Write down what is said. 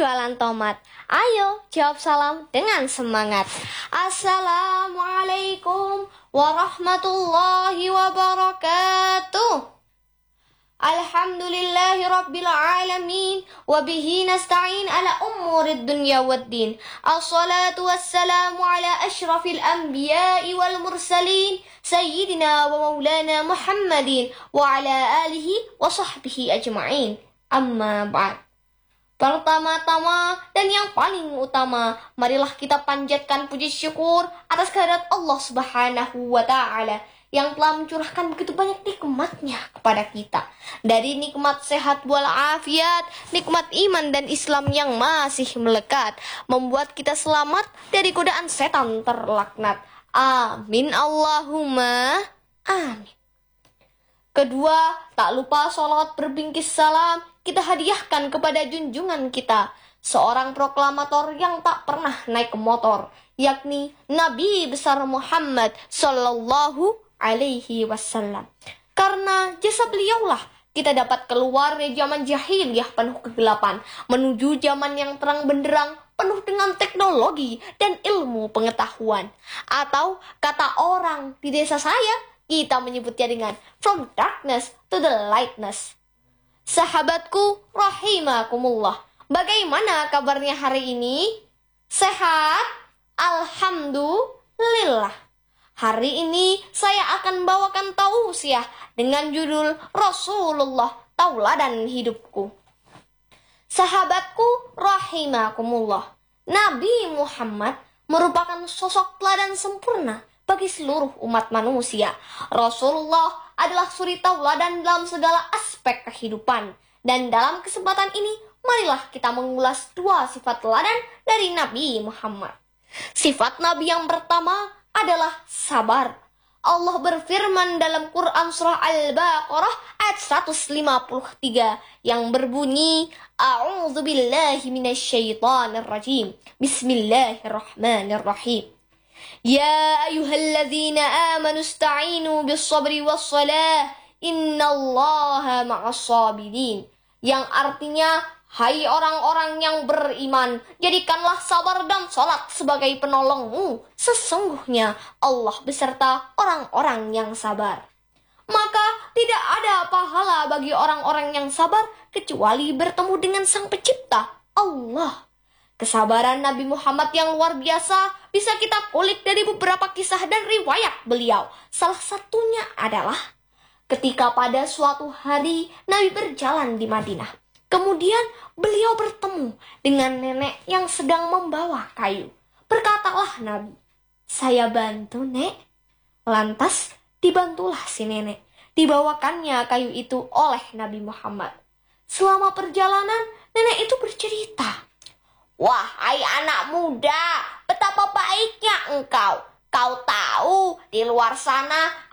jualan tomat. Ayo jawab salam dengan semangat. Assalamualaikum warahmatullahi wabarakatuh. Alhamdulillahi rabbil alamin. Wabihi nasta'in ala umurid dunya waddin. Assalatu wassalamu ala ashrafil anbiya'i wal mursalin. Sayyidina wa maulana Muhammadin. Wa ala alihi wa sahbihi ajma'in. Amma ba'd. Pertama-tama dan yang paling utama, marilah kita panjatkan puji syukur atas kehadirat Allah Subhanahu wa Ta'ala yang telah mencurahkan begitu banyak nikmatnya kepada kita. Dari nikmat sehat walafiat, nikmat iman dan Islam yang masih melekat, membuat kita selamat dari godaan setan terlaknat. Amin Allahumma amin. Kedua, tak lupa sholawat berbingkis salam kita hadiahkan kepada junjungan kita, seorang proklamator yang tak pernah naik motor, yakni Nabi besar Muhammad Sallallahu Alaihi Wasallam. Karena jasa beliaulah kita dapat keluar dari zaman jahiliyah penuh kegelapan, menuju zaman yang terang benderang penuh dengan teknologi dan ilmu pengetahuan. Atau kata orang di desa saya, kita menyebutnya dengan from darkness to the lightness. Sahabatku rahimakumullah, bagaimana kabarnya hari ini? Sehat? Alhamdulillah. Hari ini saya akan bawakan tausiah dengan judul Rasulullah Tauladan Hidupku. Sahabatku rahimakumullah, Nabi Muhammad merupakan sosok teladan sempurna bagi seluruh umat manusia. Rasulullah adalah suri tauladan dalam segala aspek kehidupan. Dan dalam kesempatan ini, marilah kita mengulas dua sifat teladan dari Nabi Muhammad. Sifat Nabi yang pertama adalah sabar. Allah berfirman dalam Quran surah Al-Baqarah ayat 153 yang berbunyi, A'udzubillahi minasyaitonirrajim. Bismillahirrahmanirrahim. Ya ayyuhalladzina amanu ista'inu bis-sabri was-salah, innallaha ma'as-sabirin. Yang artinya, hai orang-orang yang beriman, jadikanlah sabar dan salat sebagai penolongmu. Sesungguhnya Allah beserta orang-orang yang sabar. Maka tidak ada pahala bagi orang-orang yang sabar kecuali bertemu dengan Sang Pencipta, Allah. Kesabaran Nabi Muhammad yang luar biasa bisa kita kulik dari beberapa kisah dan riwayat beliau. Salah satunya adalah ketika pada suatu hari Nabi berjalan di Madinah. Kemudian beliau bertemu dengan nenek yang sedang membawa kayu. Berkatalah Nabi, saya bantu nek. Lantas dibantulah si nenek. Dibawakannya kayu itu oleh Nabi Muhammad. Selama perjalanan nenek itu bercerita, wahai anak muda, betapa baiknya engkau. Kau tahu di luar sana